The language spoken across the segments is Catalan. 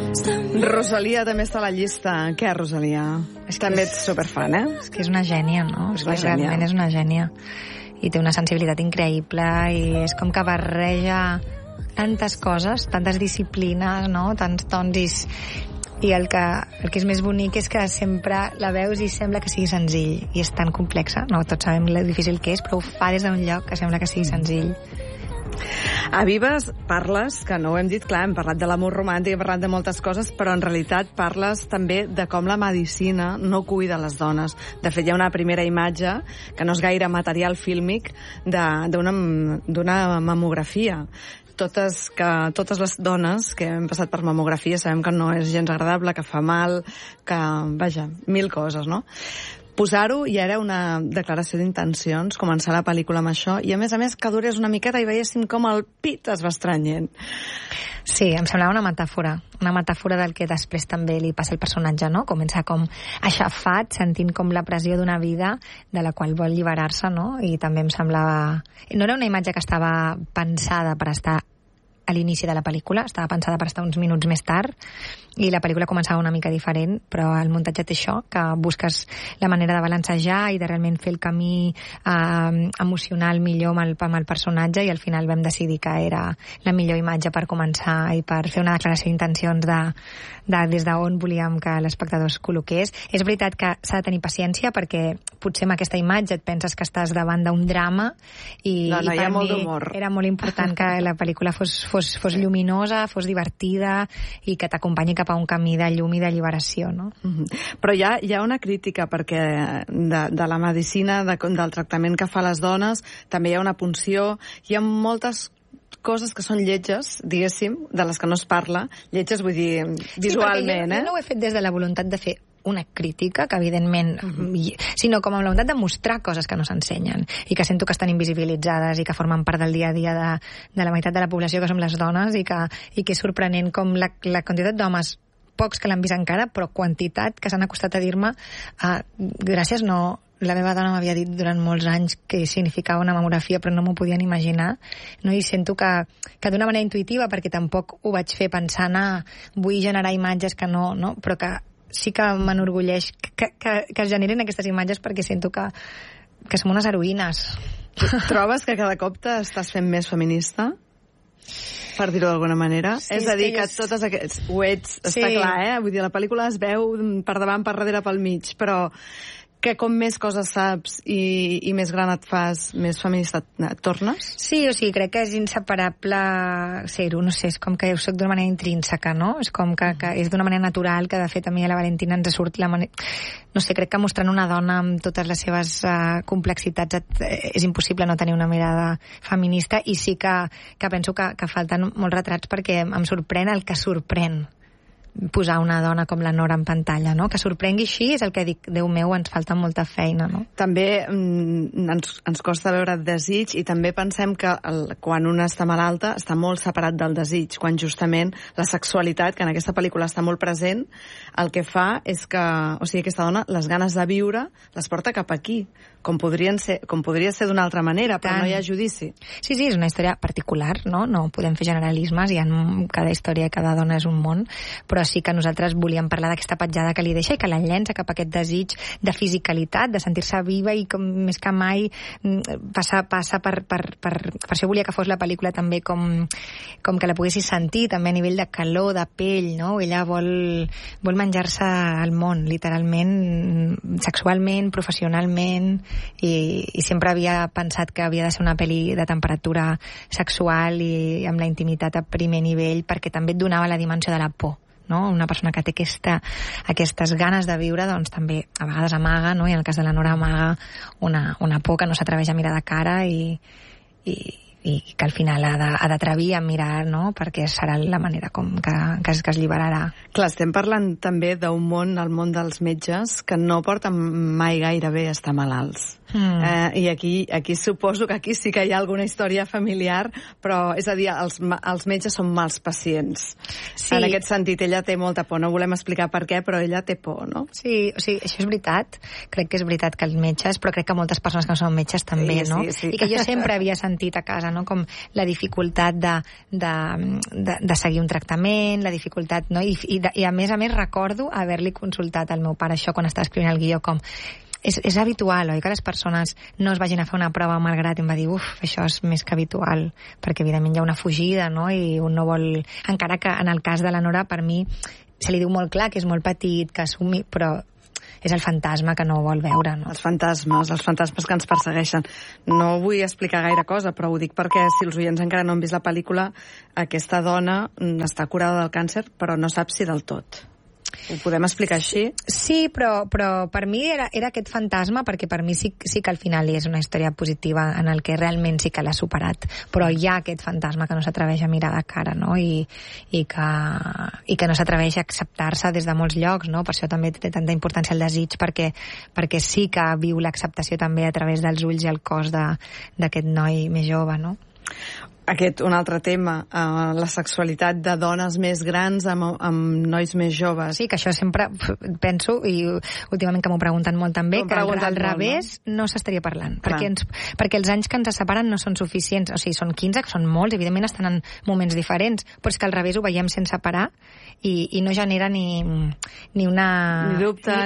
Rosalia també està a la llista. Què, Rosalia? També ets superfan, És que és una gènia, no? És una gènia. Realment és una gènia. I té una sensibilitat increïble i és com que barreja tantes coses, tantes disciplines, no? Tants tons i el que és més bonic és que sempre la veus i sembla que sigui senzill i és tan complexa, no? Tots sabem lo difícil que és, però ho fa des d'un lloc que sembla que sigui senzill. A Vives parles, que no ho hem dit, clar, hem parlat de l'amor romàntic, hem parlat de moltes coses, però en realitat parles també de com la medicina no cuida les dones. De fet, hi ha una primera imatge, que no és gaire material fílmic, d'una mamografia. Totes les dones que hem passat per mamografia sabem que no és gens agradable, que fa mal, que, vaja, mil coses, no? Posar-ho ja era una declaració d'intencions, començar la pel·lícula amb això, i a més que durés una miqueta i veiéssim com el pit es va estrenyent. Sí, em semblava una metàfora del que després també li passa al personatge, no? Comença com aixafat, sentint com la pressió d'una vida de la qual vol alliberar-se, no? I també em semblava... No era una imatge que estava pensada per estar a l'inici de la pel·lícula, estava pensada per estar uns minuts més tard, i la pel·lícula començava una mica diferent, però el muntatge té això, que busques la manera de balancejar i de realment fer el camí emocional millor amb el personatge, i al final vam decidir que era la millor imatge per començar i per fer una declaració d'intencions de des d'on volíem que l'espectador es col·loqués. És veritat que s'ha de tenir paciència, perquè potser amb aquesta imatge et penses que estàs davant d'un drama, i per mi era molt important que la pel·lícula fos lluminosa, fos divertida i que t'acompanyi cap a un camí de llum i d'alliberació, no? Però hi ha una crítica, perquè de la medicina, del tractament que fa les dones, també hi ha una punció, hi ha moltes coses que són lletges, diguéssim, de les que no es parla. Lletges, vull dir, visualment, jo no ho he fet des de la voluntat de fer una crítica, que evidentment, sinó com amb la voluntat de mostrar coses que no s'ensenyen i que sento que estan invisibilitzades i que formen part del dia a dia de la meitat de la població, que som les dones, i que és sorprenent com la quantitat d'homes, pocs que l'han vist encara, però quantitat que s'han acostat a dir-me gràcies, no... La meva dona m'havia dit durant molts anys que significava una mamografia, però no m'ho podien imaginar, no? I sento que d'una manera intuïtiva, perquè tampoc ho vaig fer pensant vull generar imatges que no, però que sí que m'enorgulleix que es generin aquestes imatges, perquè sento que som unes heroïnes. Trobes que cada cop t'estàs fent més feminista? Per dir-ho d'alguna manera. Sí, és a dir, que totes aquests... Ho ets, està clar, Vull dir, la pel·lícula es veu per davant, per darrere, pel mig, però que com més coses saps i més gran et fas, més feminista et tornes? Sí, o sigui, crec que és inseparable ser-ho, no sé, és com que ho soc d'una manera intrínseca, no? És com que és d'una manera natural, que de fet a mi a la Valentina ens surt la manera... No sé, crec que mostrant una dona amb totes les seves complexitats és impossible no tenir una mirada feminista, i sí que penso que falten molts retrats, perquè em sorprèn el que sorprèn posar una dona com la Nora en pantalla, no? Que sorprengui així és el que dic, Déu meu, ens falta molta feina, no? També ens costa veure desig, i també pensem que quan una està malalta està molt separat del desig, quan justament la sexualitat, que en aquesta pel·lícula està molt present, el que fa és que, o sigui, aquesta dona, les ganes de viure les porta cap aquí, com podria ser d'una altra manera, però no hi ha judici. Sí, és una història particular, no? No podem fer generalismes, cada història i cada dona és un món, però sí que nosaltres volíem parlar d'aquesta petjada que li deixa i que la llença cap a aquest desig de fisicalitat, de sentir-se viva, i com més que mai passa per això volia que fos la pel·lícula també com que la poguessis sentir també a nivell de calor, de pell, no? Ella vol menjar-se el món, literalment, sexualment, professionalment, i sempre havia pensat que havia de ser una pel·li de temperatura sexual i amb la intimitat a primer nivell, perquè també et donava la dimensió de la por, no? Una persona que té aquestes ganes de viure, doncs també a vegades amaga, no? I en el cas de la Nora amaga una por que no s'atreveix a mirar de cara, i que al final ha d'atrevir a mirar, no? Perquè serà la manera com que es lliberarà. Clar, estem parlant també d'un món, el món dels metges, que no porten mai gaire bé estar malalts. I aquí suposo que aquí sí que hi ha alguna història familiar, però és a dir, els metges són mals pacients. Sí. En aquest sentit, ella té molta por. No volem explicar per què, però ella té por, no? Sí, o sigui, això és veritat. Crec que és veritat que els metges, però crec que moltes persones que no són metges també, no? Sí. I que jo sempre havia sentit a casa, no? Com la dificultat de seguir un tractament, la dificultat, no? I a més recordo haver-li consultat al meu pare això quan estava escrivint el guió, com és habitual, oi, que les persones no es vagin a fer una prova malgrat, i em va dir, això és més que habitual, perquè evidentment hi ha una fugida, no?, i un no vol... Encara que en el cas de la Nora, per mi, se li diu molt clar que és molt petit, que assumi, però és el fantasma que no vol veure, no? Els fantasmes que ens persegueixen. No vull explicar gaire cosa, però ho dic perquè si els oients encara no han vist la pel·lícula, aquesta dona està curada del càncer, però no sap si del tot. Ho podem explicar així? Sí, però per mi era aquest fantasma, perquè per mi sí que al final és una història positiva en el que realment sí que l'ha superat, però hi ha aquest fantasma que no s'atreveix a mirar de cara, no? I que no s'atreveix a acceptar-se des de molts llocs, no? Per això també té tanta importància el desig, perquè sí que viu l'acceptació també a través dels ulls i el cos d'aquest noi més jove, no? Un altre tema, la sexualitat de dones més grans amb nois més joves. Sí, que això sempre penso, i últimament que m'ho pregunten molt també, que al revés no s'estaria parlant. Perquè els anys que ens separen no són suficients. O sigui, són 15, que són molts, evidentment estan en moments diferents, però és que al revés ho veiem sense parar i no genera ni una... Ni dubte.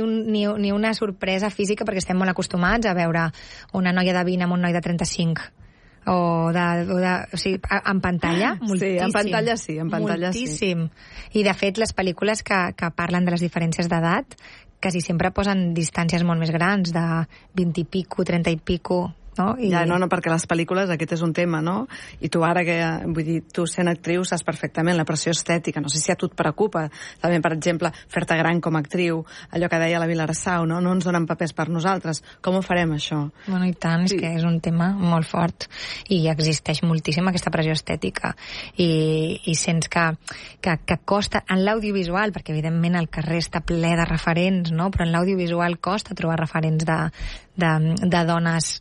Ni una sorpresa física, perquè estem molt acostumats a veure una noia de 20 amb un noi de 35. O sigui, en pantalla, moltíssim. Sí, en pantalla sí, moltíssim. I, de fet, les pel·lícules que parlen de les diferències d'edat quasi sempre posen distàncies molt més grans, de 20 i pico, 30 i pico... No? perquè les pel·lícules, aquest és un tema, no? I tu ara, vull dir, tu sent actriu saps perfectament la pressió estètica, no sé si a tu et preocupa, també, per exemple, fer-te gran com a actriu, allò que deia la Vilarsau, no ens donen papers per nosaltres, com ho farem, això? Bueno, i tant, és que és un tema molt fort, i existeix moltíssim aquesta pressió estètica, i sents que costa, en l'audiovisual, perquè evidentment el carrer està ple de referents, no? Però en l'audiovisual costa trobar referents de dones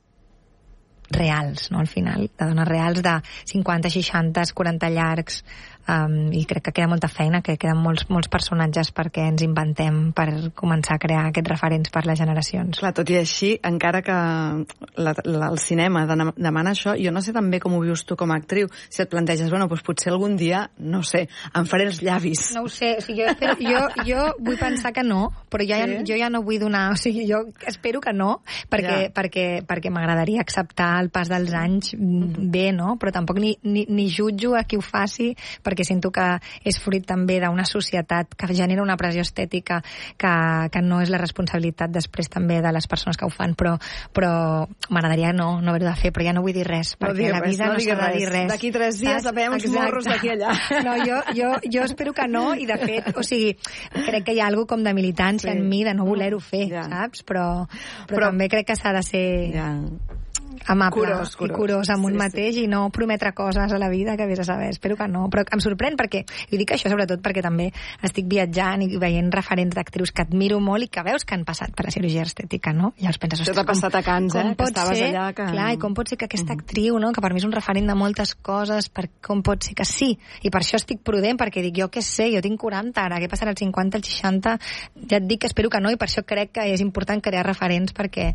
reals, no, al final, de dones reals de 50, 60, 40 llargs, i crec que queda molta feina, que queden molts personatges perquè ens inventem per començar a crear aquests referents per les generacions. Clar, tot i així, encara que el cinema demana això, jo no sé també com ho vius tu com a actriu, si et planteges, doncs potser algun dia, no sé, em faré els llavis. No ho sé, o sigui, jo vull pensar que no, però jo ja no vull donar, o sigui, jo espero que no, perquè m'agradaria acceptar el pas dels anys bé, no? Però tampoc ni jutjo a qui ho faci, perquè sento que és fruit també d'una societat que genera una pressió estètica que no és la responsabilitat després també de les persones que ho fan, però m'agradaria no haver-ho de fer, però ja no vull dir res, perquè la vida no s'ha de dir res. D'aquí 3 dies sabem uns morros d'aquí allà. No, jo espero que no, i de fet, o sigui, crec que hi ha alguna com de militància en mi de no voler-ho fer, saps? Però també crec que s'ha de ser... amable i curós amb un mateix i no prometre coses a la vida que vés a saber, espero que no, però em sorprèn perquè, i dic això sobretot perquè també estic viatjant i veient referents d'actrius que admiro molt i que veus que han passat per la cirurgia estètica, no? I llavors penses, ostres, t'ha passat a Cans, que estaves allà que... Clar, i com pot ser que aquesta actriu, no, que per mi és un referent de moltes coses, com pot ser que sí, i per això estic prudent, perquè dic, jo què sé, jo tinc 40 ara, què passarà als 50, als 60, ja et dic que espero que no, i per això crec que és important crear referents perquè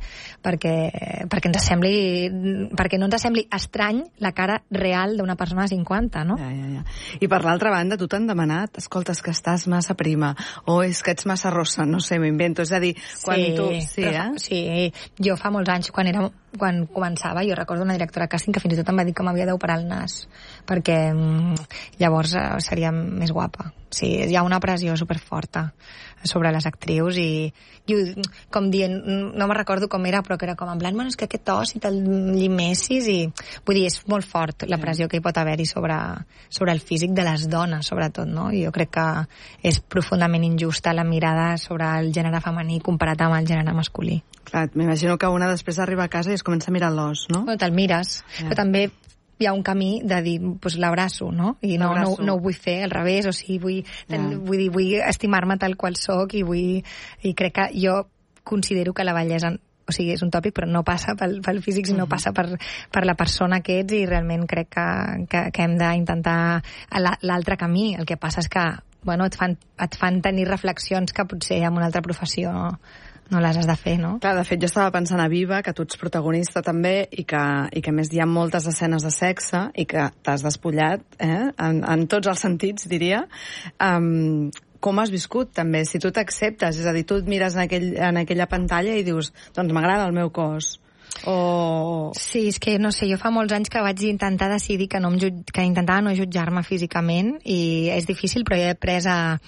ens sembli, perquè no ens sembli estrany la cara real d'una persona de 50, no? Ja. I per l'altra banda, tu t'han demanat, escolta, és que estàs massa prima, o és que ets massa rossa, no sé, m'ho invento, és a dir, quan tu... Sí, jo fa molts anys, quan començava, jo recordo una directora de càsting que fins i tot em va dir que m'havia d'operar el nas, perquè llavors seria més guapa. Sí, hi ha una pressió superforta sobre les actrius i com dient, no me'n recordo com era, però que era com en plan, bueno, és que aquest os i te'l llimessis, i vull dir, és molt fort la pressió que hi pot haver-hi sobre el físic de les dones, sobretot, no? I jo crec que és profundament injusta la mirada sobre el gènere femení comparat amb el gènere masculí. Clar, m'imagino que una després arriba a casa i es comença a mirar l'os, no? Bueno, te'l mires, però també hi ha un camí de dir, doncs l'abraço, no? I no ho vull fer al revés, o sigui, vull estimar-me tal qual soc i crec que jo considero que la bellesa o sigui, és un tòpic, però no passa pel físic, sinó passa per la persona que ets, i realment crec que hem d'intentar l'altre camí. El que passa és que et fan tenir reflexions que potser en una altra professió no les has de fer, no? Clar, de fet, jo estava pensant a Viva, que tu ets protagonista també, i que a més hi ha moltes escenes de sexe, i que t'has despullat, en tots els sentits, diria. Com has viscut, també? Si tu t'acceptes, és a dir, tu et mires en aquella pantalla i dius, doncs m'agrada el meu cos. Sí, és que, no sé, jo fa molts anys que vaig intentar decidir que intentava no jutjar-me físicament, i és difícil, però he après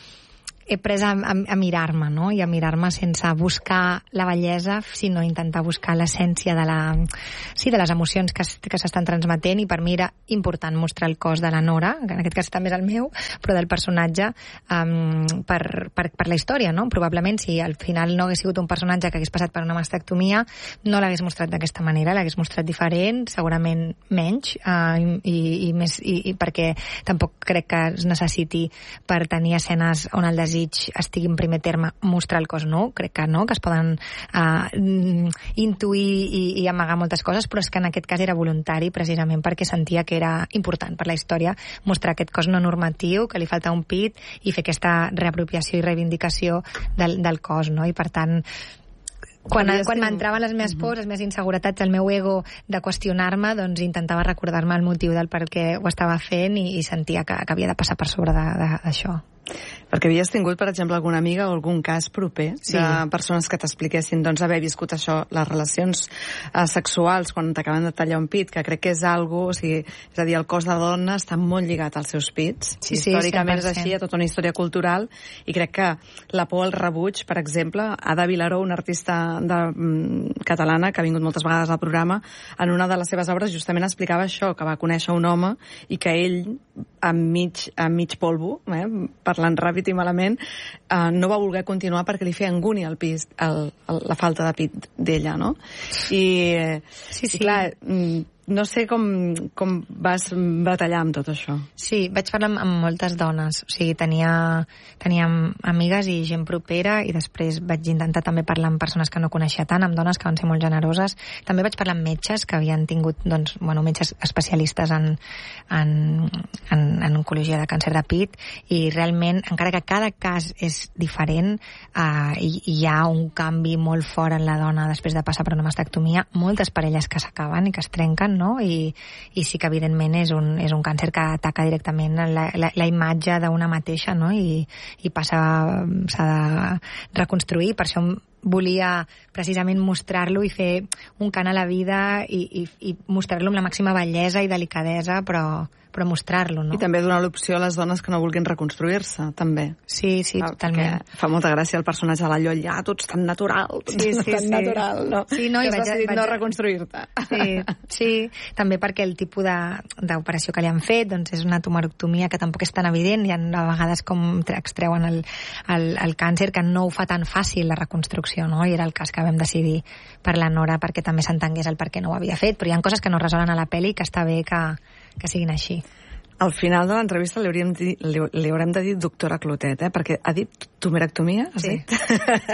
a mirar-me, no? I a mirar-me sense buscar la bellesa, sinó intentar buscar l'essència de les emocions que s'estan transmetent, i per mi era important mostrar el cos de la Nora, que en aquest cas també és el meu, però del personatge, per la història, no? Probablement, si al final no hagués sigut un personatge que hagués passat per una mastectomia, no l'hagués mostrat d'aquesta manera, l'hagués mostrat diferent, segurament menys, i perquè tampoc crec que es necessiti, per tenir escenes on el desig estigui en primer terme, mostrar el cos nu. Crec que no, que es poden intuir i amagar moltes coses, però és que en aquest cas era voluntari, precisament perquè sentia que era important per la història mostrar aquest cos no normatiu, que li falta un pit, i fer aquesta reapropiació i reivindicació del cos, no? I per tant, quan m'entraven les meves pors, les meves inseguretats, el meu ego de qüestionar-me, doncs intentava recordar-me el motiu del per què ho estava fent, i sentia que havia de passar per sobre d'això. Perquè havies tingut, per exemple, alguna amiga o algun cas proper de persones que t'expliquessin, doncs, haver viscut això, les relacions sexuals quan t'acaben de tallar un pit, que crec que és algo, o sigui, és a dir, el cos de dona està molt lligat als seus pits. Sí, històricament 100%. És així, hi ha tota una història cultural, i crec que la por al rebuig, per exemple, Ada Vilaró, una artista catalana que ha vingut moltes vegades al programa, en una de les seves obres justament explicava això, que va conèixer un home i que ell, amb mig polvo, parlant ràpid i malament, no va voler continuar perquè li feia angúnia la falta de pit d'ella, no? I clar, no sé com vas batallar amb tot això. Sí, vaig parlar amb moltes dones, o sigui, tenia amigues i gent propera, i després vaig intentar també parlar amb persones que no coneixia tant, amb dones que van ser molt generoses. També vaig parlar amb metges que havien tingut, doncs, metges especialistes en oncologia de càncer de pit, i realment, encara que cada cas és diferent, hi ha un canvi molt fort en la dona després de passar per una mastectomia, moltes parelles que s'acaben i que es trenquen, no? I sí que evidentment és un càncer que ataca directament la imatge d'una mateixa, no? I s'ha de reconstruir. Per això volia precisament mostrar-lo i fer un cant a la vida i mostrar-lo amb la màxima bellesa i delicadesa, però mostrar-lo, no? I també donar l'opció a les dones que no vulguin reconstruir-se, també. Sí, totalment. Fa molta gràcia el personatge de la Lloll, tu ets tan natural, natural, no? Sí, no, i has decidit no reconstruir-te. Sí, també perquè el tipus d'operació que li han fet, doncs és una tumorectomia que tampoc és tan evident, i a vegades com extreuen el càncer, que no ho fa tan fàcil la reconstrucció, no? I era el cas que vam decidir per la Nora, perquè també s'entengués el per què no ho havia fet, però hi ha coses que no resolen a la pel·li, que està bé que siguin així. Al final de l'entrevista li haurem de dir doctora Clotet, perquè ha dit tumerectomia? Sí.